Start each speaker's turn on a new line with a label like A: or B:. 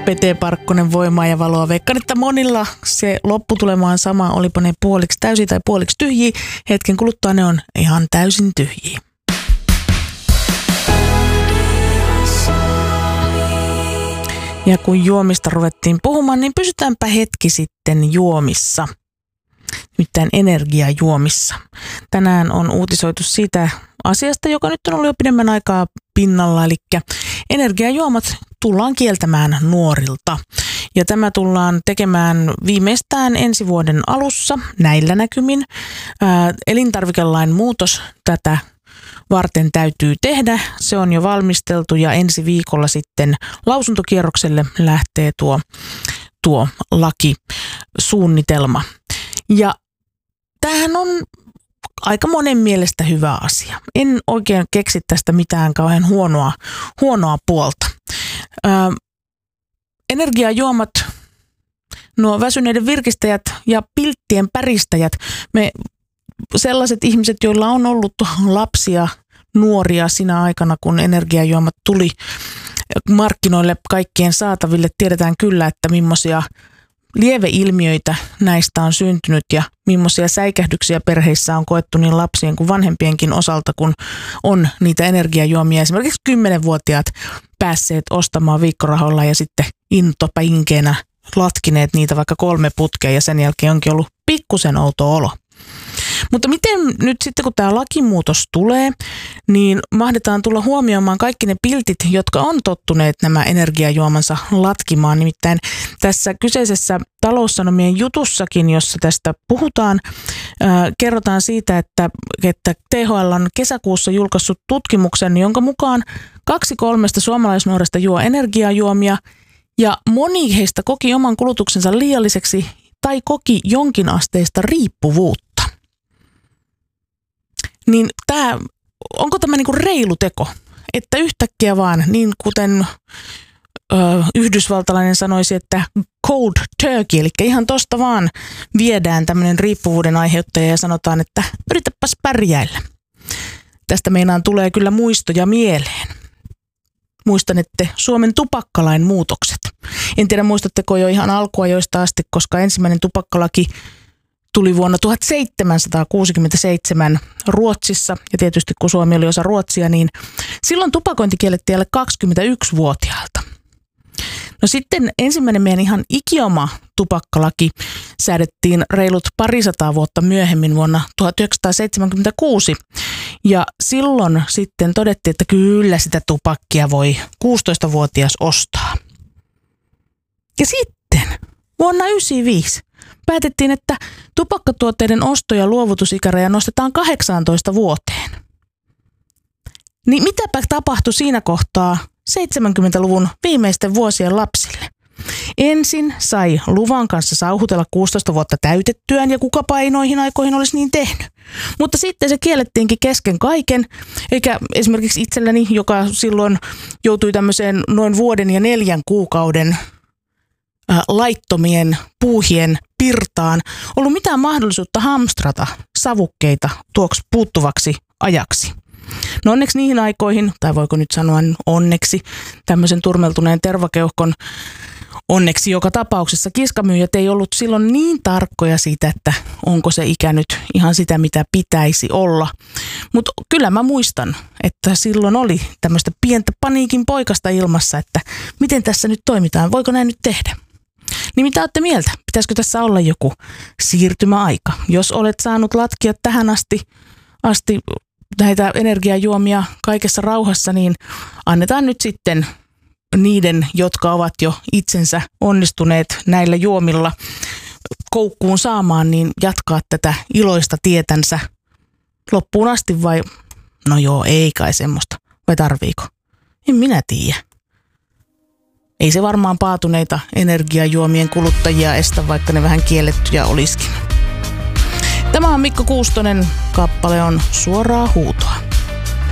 A: Pete Parkkonen, Voimaa ja valoa. Veikkaan, että monilla se lopputulema on sama, olipa ne puoliksi täysiä tai puoliksi tyhjiä. Hetken kuluttua ne on ihan täysin tyhjiä. Ja kun juomista ruvettiin puhumaan, niin pysytäänpä hetki sitten juomissa. Nimittäin energiajuomissa. Tänään on uutisoitu siitä asiasta, joka nyt on ollut jo pidemmän aikaa pinnalla, eli energiajuomat tullaan kieltämään nuorilta. Ja tämä tullaan tekemään viimeistään ensi vuoden alussa näillä näkymin. Elintarvikelain muutos tätä varten täytyy tehdä. Se on jo valmisteltu ja ensi viikolla sitten lausuntokierrokselle lähtee tuo lakisuunnitelma. Ja tämähän on aika monen mielestä hyvä asia. En oikein keksi tästä mitään kauhean huonoa puolta. Energiajuomat, nuo väsyneiden virkistäjät ja pilttien päristäjät, sellaiset ihmiset, joilla on ollut lapsia, nuoria siinä aikana, kun energiajuomat tuli markkinoille kaikkien saataville, tiedetään kyllä, että millaisia lieveilmiöitä näistä on syntynyt ja millaisia säikähdyksiä perheissä on koettu niin lapsien kuin vanhempienkin osalta, kun on niitä energiajuomia. Esimerkiksi 10-vuotiaat päässeet ostamaan viikkorahoilla ja sitten intopäinkeenä latkineet niitä vaikka 3 putkea ja sen jälkeen onkin ollut pikkusen outo olo. Mutta miten nyt sitten, kun tämä lakimuutos tulee, niin mahdetaan tulla huomioimaan kaikki ne piltit, jotka on tottuneet nämä energiajuomansa latkimaan. Nimittäin tässä kyseisessä Taloussanomien jutussakin, jossa tästä puhutaan, kerrotaan siitä, että THL on kesäkuussa julkaissut tutkimuksen, jonka mukaan 2/3 suomalaisnuorista juo energiajuomia ja moni heistä koki oman kulutuksensa liialliseksi tai koki jonkinasteista riippuvuutta. Niin onko tämä niinku reilu teko, että yhtäkkiä vaan, niin kuten yhdysvaltalainen sanoisi, että cold turkey, eli ihan tosta vaan viedään tämmöinen riippuvuuden aiheuttaja ja sanotaan, että yritäpäs pärjäillä. Tästä meinaan tulee kyllä muistoja mieleen. Muistanette Suomen tupakkalain muutokset. En tiedä, muistatteko jo ihan alkua joista asti, koska ensimmäinen tupakkalaki tuli vuonna 1767 Ruotsissa, ja tietysti kun Suomi oli osa Ruotsia, niin silloin tupakointi kiellettiin alle 21-vuotiailta. No sitten ensimmäinen meidän ihan ikioma tupakkalaki säädettiin reilut 200 vuotta myöhemmin vuonna 1976, ja silloin sitten todettiin, että kyllä sitä tupakkia voi 16-vuotias ostaa. Ja sitten vuonna 1995 päätettiin, että tupakkatuotteiden osto- ja luovutusikäraja nostetaan 18 vuoteen. Niin mitäpä tapahtui siinä kohtaa 70-luvun viimeisten vuosien lapsille? Ensin sai luvan kanssa sauhutella 16 vuotta täytettyään ja kukapa ei noihin aikoihin olisi niin tehnyt. Mutta sitten se kiellettiinkin kesken kaiken, eikä esimerkiksi itselläni, joka silloin joutui tämmöiseen noin vuoden ja 4 kuukauden laittomien puuhien pirtaan, ollut mitään mahdollisuutta hamstrata savukkeita tuoksi puuttuvaksi ajaksi. No onneksi niihin aikoihin, tai voiko nyt sanoa onneksi, tämmöisen turmeltuneen tervakeuhkon onneksi joka tapauksessa kiskamyyjät ei ollut silloin niin tarkkoja siitä, että onko se ikä nyt ihan sitä, mitä pitäisi olla. Mutta kyllä mä muistan, että silloin oli tämmöistä pientä paniikin poikasta ilmassa, että miten tässä nyt toimitaan, voiko näin nyt tehdä? Niin mitä olette mieltä? Pitäisikö tässä olla joku siirtymäaika? Jos olet saanut latkia tähän asti näitä energiajuomia kaikessa rauhassa, niin annetaan nyt sitten niiden, jotka ovat jo itsensä onnistuneet näillä juomilla koukkuun saamaan, niin jatkaa tätä iloista tietänsä loppuun asti vai? No joo, ei kai semmoista. Vai tarviiko? En minä tiedä. Ei se varmaan paatuneita energiajuomien kuluttajia estä, vaikka ne vähän kiellettyjä olisikin. Tämä on Mikko Kuustonen, kappale on Suoraa huutoa.